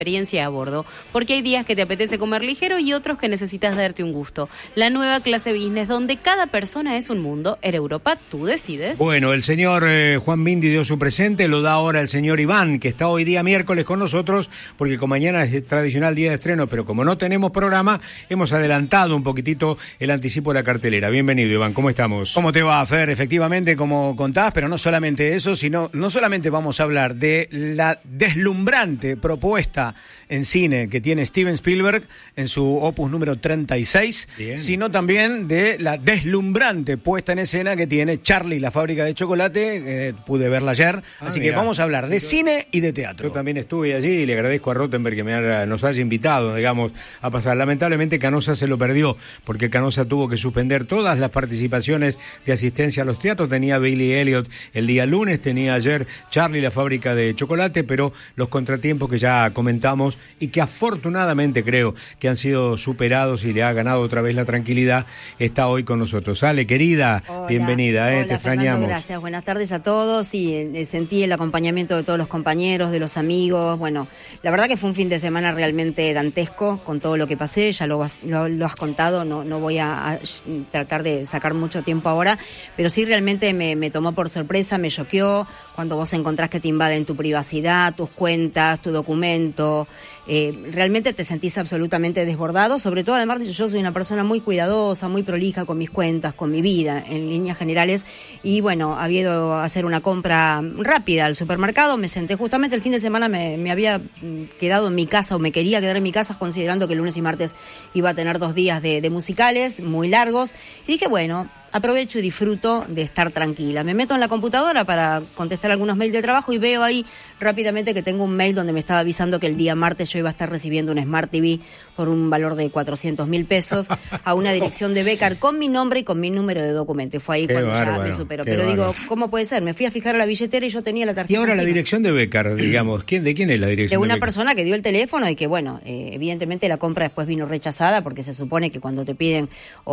experiencia a bordo, porque hay días que te apetece comer ligero y otros que necesitas darte un gusto. La nueva clase business, donde cada persona es un mundo. Air Europa, tú decides. Bueno, el señor Juan Bindi dio su presente, lo da ahora el señor Iván, que está hoy día miércoles con nosotros, porque como mañana es el tradicional día de estreno, pero como no tenemos programa, hemos adelantado un poquitito el anticipo de la cartelera. Bienvenido, Iván, ¿cómo estamos? ¿Cómo te va, Fer? Efectivamente, como contás, pero no solamente eso, sino no solamente vamos a hablar de la deslumbrante propuesta en cine que tiene Steven Spielberg en su opus número 36, bien, sino también de la deslumbrante puesta en escena que tiene Charlie, la fábrica de chocolate, pude verla ayer, así que vamos a hablar de cine y de teatro. Yo también estuve allí y le agradezco a Rottenberg que nos haya invitado, digamos, a pasar. Lamentablemente Canosa se lo perdió, porque Canosa tuvo que suspender todas las participaciones de asistencia a los teatros. Tenía Billy Elliot el día lunes, tenía ayer Charlie, la fábrica de chocolate, pero los contratiempos que ya comentamos y que afortunadamente creo que han sido superados y le ha ganado otra vez la tranquilidad, está hoy con nosotros. Ale, querida, hola, bienvenida, hola, te extrañamos. Fernando, gracias, buenas tardes a todos y sentí el acompañamiento de todos los compañeros, de los amigos. Bueno, la verdad que fue un fin de semana realmente dantesco con todo lo que pasé, ya lo has contado, no voy a tratar de sacar mucho tiempo ahora, pero sí realmente me tomó por sorpresa, me choqueó cuando vos encontrás que te invaden tu privacidad, tus cuentas, tu documento. Realmente te sentís absolutamente desbordado, sobre todo además yo soy una persona muy cuidadosa, muy prolija con mis cuentas, con mi vida en líneas generales, y bueno, había ido a hacer una compra rápida al supermercado, me senté justamente el fin de semana, me había quedado en mi casa o me quería quedar en mi casa considerando que el lunes y martes iba a tener 2 días de musicales muy largos, y dije bueno, aprovecho y disfruto de estar tranquila. Me meto en la computadora para contestar algunos mails de trabajo y veo ahí rápidamente que tengo un mail donde me estaba avisando que el día martes yo iba a estar recibiendo un Smart TV por un valor de 400.000 pesos a una dirección de Becar con mi nombre y con mi número de documento. Y fue ahí cuando ya me superó. Pero digo, ¿cómo puede ser? Me fui a fijar a la billetera y yo tenía la tarjeta. Y ahora la dirección de Becar, digamos, ¿de quién es la dirección? De una persona que dio el teléfono y que, bueno, evidentemente la compra después vino rechazada porque se supone que cuando te piden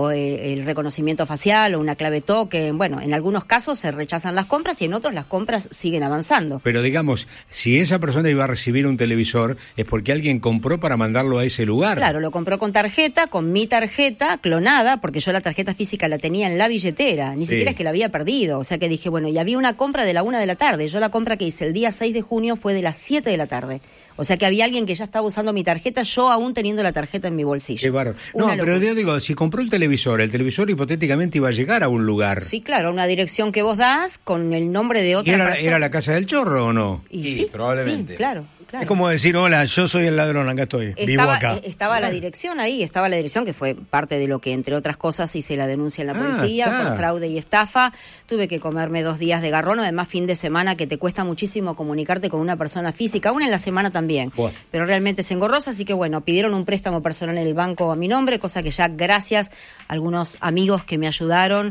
el reconocimiento facial o una clave token, bueno, en algunos casos se rechazan las compras y en otros las compras siguen avanzando. Pero digamos, si esa persona iba a recibir un televisor es porque alguien compró para mandarlo a ese lugar. Claro, lo compró con tarjeta, con mi tarjeta clonada, porque yo la tarjeta física la tenía en la billetera, ni siquiera es que la había perdido, o sea que dije, bueno, y había una compra de la 1 de la tarde, yo la compra que hice el día 6 de junio fue de las 7 de la tarde. O sea que había alguien que ya estaba usando mi tarjeta, yo aún teniendo la tarjeta en mi bolsillo. Qué bárbaro. No, pero yo digo, si compró el televisor hipotéticamente iba a llegar a un lugar. Sí, claro, una dirección que vos das con el nombre de otra persona. ¿Era la casa del chorro o no? Y sí, probablemente. Sí, claro. Es como decir, hola, yo soy el ladrón, acá estoy, vivo acá. Estaba la dirección ahí, estaba la dirección que fue parte de lo que, entre otras cosas, hice la denuncia en la policía por fraude y estafa. Tuve que comerme 2 días de garrón, además fin de semana que te cuesta muchísimo comunicarte con una persona física, una en la semana también, pero realmente es engorroso, así que bueno, pidieron un préstamo personal en el banco a mi nombre, cosa que ya gracias a algunos amigos que me ayudaron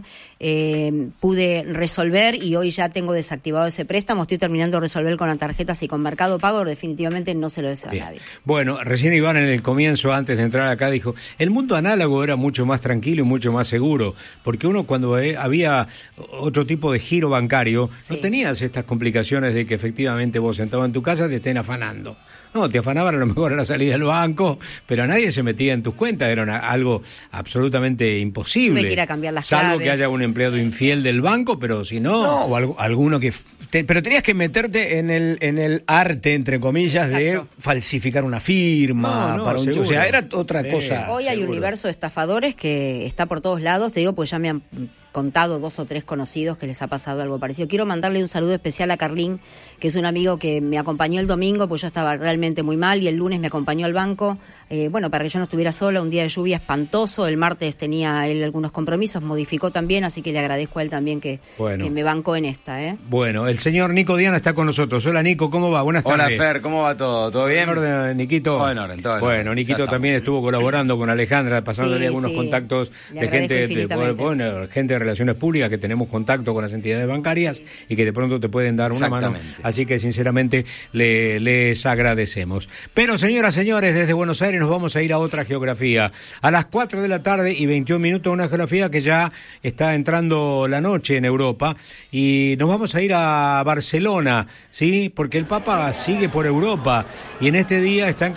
pude resolver y hoy ya tengo desactivado ese préstamo, estoy terminando de resolver con las tarjetas y con Mercado Pago, definitivamente no se lo deseo a nadie. Bueno, recién Iván en el comienzo, antes de entrar acá, dijo, el mundo análogo era mucho más tranquilo y mucho más seguro, porque uno cuando había otro tipo de giro bancario, no tenías estas complicaciones de que efectivamente vos sentado en tu casa te estén afanando. No, te afanaban a lo mejor a la salida del banco, pero nadie se metía en tus cuentas, era algo absolutamente imposible. Me quiera cambiar las salvo llaves. Que haya un empleado infiel del banco, pero si no... No, o alguno que... pero tenías que meterte en el arte, entre comillas, de falsificar una firma. O sea, era otra cosa. Hoy hay un universo de estafadores que está por todos lados, te digo, pues ya me han contado 2 o 3 conocidos que les ha pasado algo parecido. Quiero mandarle un saludo especial a Carlín, que es un amigo que me acompañó el domingo, pues yo estaba realmente muy mal, y el lunes me acompañó al banco, para que yo no estuviera sola, un día de lluvia espantoso, el martes tenía él algunos compromisos, modificó también, así que le agradezco a él también que me bancó en esta. Bueno, el señor Nico Diana está con nosotros. Hola Nico, ¿cómo va? Buenas tardes. Hola Fer, ¿cómo va todo? ¿Todo bien? ¿En orden, Niquito? Todo en orden, todo en orden. Bueno, Niquito también estuvo colaborando con Alejandra, pasándole algunos contactos de gente de relaciones públicas, que tenemos contacto con las entidades bancarias y que de pronto te pueden dar una mano. Así que sinceramente les agradecemos. Pero señoras, señores, desde Buenos Aires nos vamos a ir a otra geografía. A las 4 de la tarde y 21 minutos, una geografía que ya está entrando la noche en Europa, y nos vamos a ir a Barcelona, ¿sí? Porque el Papa sigue por Europa y en este día están